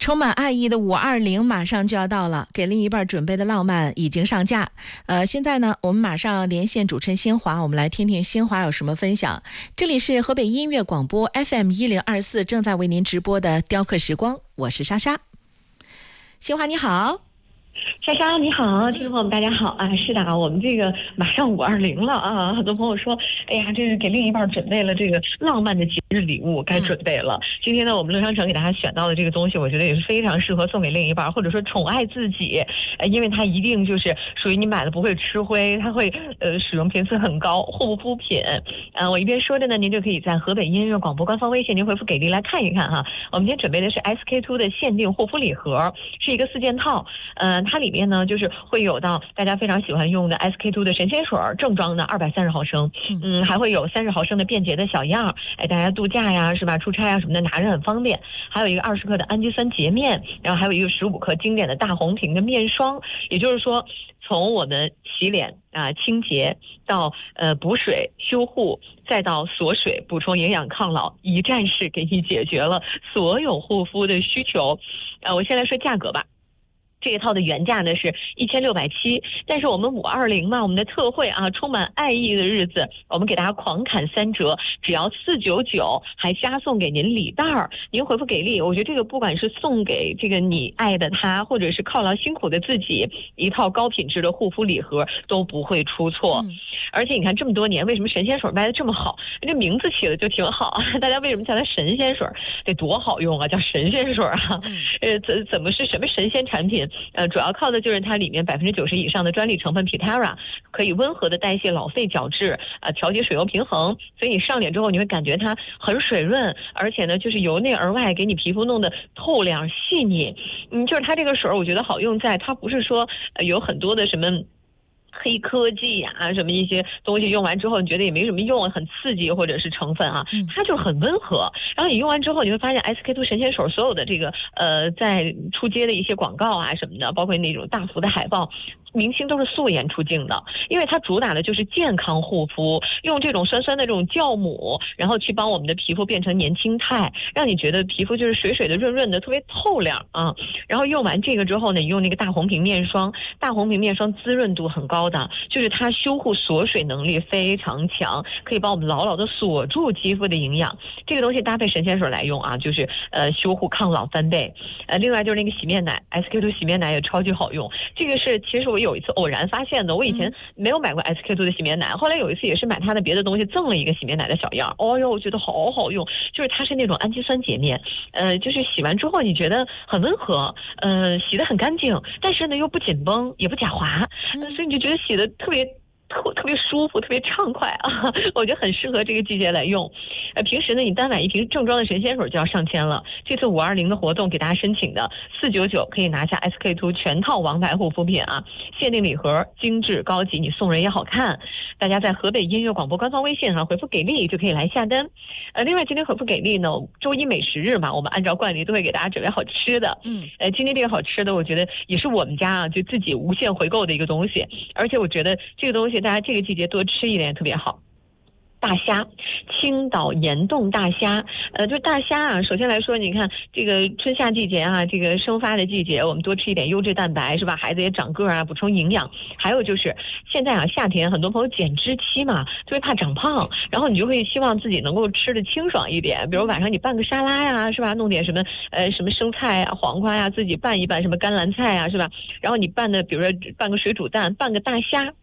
充满爱意的520马上就要到了，给另一半准备的浪漫已经上架。现在呢，我们马上连线主持人新华，我们来听听新华有什么分享。这里是河北音乐广播 FM1024，正在为您直播的雕刻时光，我是莎莎。新华你好。 莎莎你好，听众朋友们大家好啊！是的啊，我们这个马上520了啊，很多朋友说，哎呀，这是给另一半准备了这个浪漫的节日礼物，该准备了。今天呢，我们乐商城给大家选到的这个东西，我觉得也是非常适合送给另一半，或者说宠爱自己，因为它一定就是属于你买了不会吃灰，它会使用频次很高，护肤品。我一边说着呢，您就可以在河北音乐广播官方微信您回复给力来看一看哈。我们今天准备的是 SK2 的限定护肤礼盒，是一个4件套，它里面呢就是会有到大家非常喜欢用的 SK2 的神仙水正装的230毫升，还会有30毫升的便捷的小样，大家度假呀是吧，出差啊什么的拿着很方便。还有一个20克的氨基酸洁面，然后还有一个15克经典的大红瓶的面霜。也就是说，从我们洗脸清洁到补水修护，再到锁水补充营养抗老，一站式给你解决了所有护肤的需求。我先来说价格吧。这一套的原价呢是1670，但是我们520嘛，我们的特惠啊，充满爱意的日子，我们给大家狂砍3折，只要499，还加送给您礼袋儿。您回复给力，我觉得这个不管是送给这个你爱的他，或者是犒劳辛苦的自己，一套高品质的护肤礼盒都不会出错。而且你看这么多年，为什么神仙水卖的这么好？这名字起的就挺好啊，大家为什么叫它神仙水？得多好用啊，叫神仙水啊！怎么是什么神仙产品？主要靠的就是它里面90%以上的专利成分 Pitera， 可以温和的代谢老废角质，调节水油平衡，所以你上脸之后你会感觉它很水润，而且呢就是由内而外给你皮肤弄得透亮细腻。就是它这个水我觉得好用在它不是说有很多的什么黑科技呀，什么一些东西用完之后你觉得也没什么用，很刺激或者是成分啊，它就很温和。然后你用完之后你会发现 SK2 神仙水所有的这个在出街的一些广告啊什么的，包括那种大幅的海报，明星都是素颜出镜的，因为它主打的就是健康护肤，用这种酸酸的这种酵母，然后去帮我们的皮肤变成年轻态，让你觉得皮肤就是水水的、润润的，特别透亮啊。然后用完这个之后呢，你用那个大红瓶面霜，大红瓶面霜滋润度很高的，就是它修护锁水能力非常强，可以帮我们牢牢的锁住肌肤的营养。这个东西搭配神仙水来用啊，就是修护抗老翻倍。另外就是那个洗面奶 SK2 洗面奶也超级好用，这个是其实我有一次偶然发现的，我以前没有买过 SK2 的洗面奶，后来有一次也是买它的别的东西赠了一个洗面奶的小样，我觉得好好用，就是它是那种氨基酸洁面，就是洗完之后你觉得很温和，洗得很干净，但是呢又不紧绷也不假滑，所以你就觉得洗得特别舒服，特别畅快啊！我觉得很适合这个季节来用。平时呢，你单买一瓶正装的神仙水就要上千了。这次520的活动给大家申请的499可以拿下 SK2 全套王牌护肤品啊，限定礼盒，精致高级，你送人也好看。大家在河北音乐广播官方微信上回复给力就可以来下单。另外今天回复给力呢，周一美食日嘛，我们按照惯例都会给大家准备好吃的。今天这个好吃的，我觉得也是我们家啊就自己无限回购的一个东西，而且我觉得这个东西大家这个季节多吃一点也特别好。大虾，青岛岩洞大虾，就大虾啊。首先来说，你看这个春夏季节啊，这个生发的季节，我们多吃一点优质蛋白是吧？孩子也长个啊，补充营养。还有就是现在啊，夏天很多朋友减脂期嘛，特别怕长胖，然后你就会希望自己能够吃的清爽一点，比如晚上你拌个沙拉呀，是吧？弄点什么什么生菜啊、黄瓜呀，自己拌一拌，什么甘蓝菜啊，是吧？然后你拌的，比如说拌个水煮蛋，拌个大虾。